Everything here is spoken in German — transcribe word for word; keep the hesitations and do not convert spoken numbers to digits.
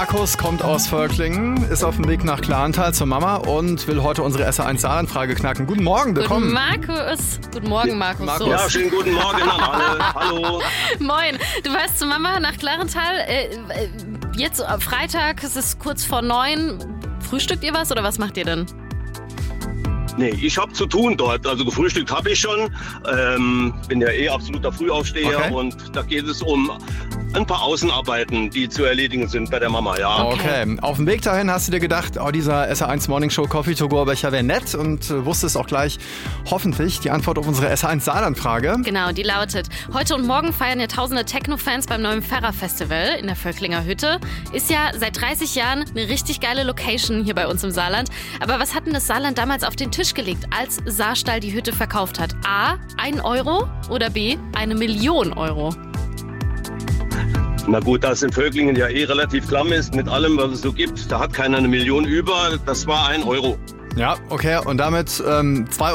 Markus kommt aus Völklingen, ist auf dem Weg nach Klarental zur Mama und will heute unsere S R eins Saarland-Frage knacken. Guten Morgen, willkommen. Guten Markus. Guten Morgen, Markus. Markus. So. Ja, schönen guten Morgen an alle. Hallo. Moin. Du fährst zur Mama nach Klarental. Äh, jetzt am Freitag, es ist kurz vor neun. Frühstückt ihr was oder was macht ihr denn? Nee, ich habe zu tun dort. Also gefrühstückt habe ich schon. Ähm, bin ja eh absoluter Frühaufsteher Okay. und da geht es um ein paar Außenarbeiten, die zu erledigen sind bei der Mama, ja. Okay. okay. Auf dem Weg dahin hast du dir gedacht, oh, dieser S R eins Morning Show Coffee to go Becher wäre nett und äh, wusstest auch gleich hoffentlich die Antwort auf unsere S R eins Saarland-Frage. Genau, die lautet: Heute und morgen feiern ja tausende Techno-Fans beim neuen Ferrer-Festival in der Völklinger Hütte. Ist ja seit dreißig Jahren eine richtig geile Location hier bei uns im Saarland. Aber was hat denn das Saarland damals auf den Tisch gelegt, als Saarstall die Hütte verkauft hat? A, ein Euro oder B, eine Million Euro? Na gut, da es in Völklingen ja eh relativ klamm ist mit allem, was es so gibt, da hat keiner eine Million über. Das war ein Euro. Ja, okay. Und damit ähm, zwei